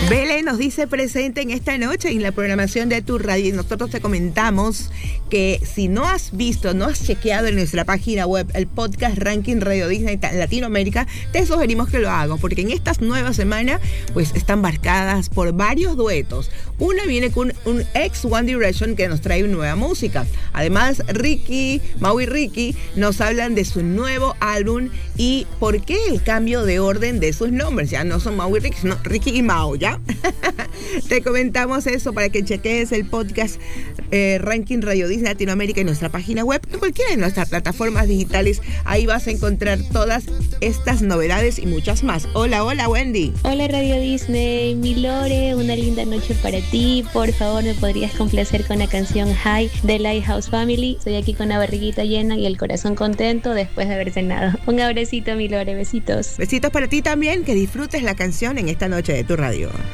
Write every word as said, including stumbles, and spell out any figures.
Belén nos dice presente en esta noche en la programación de Tu Radio. Y nosotros te comentamos que si no has visto, no has chequeado en nuestra página web el podcast Ranking Radio Disney Latinoamérica, te sugerimos que lo hagas, porque en estas nuevas semanas pues están marcadas por varios duetos. Una viene con un ex One Direction que nos trae nueva música. Además, Ricky, Mau y Ricky nos hablan de su nuevo álbum y por qué el cambio de orden de sus nombres. Ya no son Mau y Ricky, sino Ricky y Mau, ¿ya? Te comentamos eso para que cheques el podcast eh, Ranking Radio Disney Latinoamérica en nuestra página web, en cualquiera de nuestras plataformas digitales. Ahí vas a encontrar todas estas novedades y muchas más. Hola, hola, Wendy. Hola, Radio Disney. Mi Lore, una linda noche para ti. Por favor, ¿me podrías complacer con la canción High de Lighthouse Family? Estoy aquí con la barriguita llena y el corazón contento después de haber cenado. Un abracito, mi Lore. Besitos. Besitos para ti también. Que disfrutes la canción en esta noche de Tu Radio.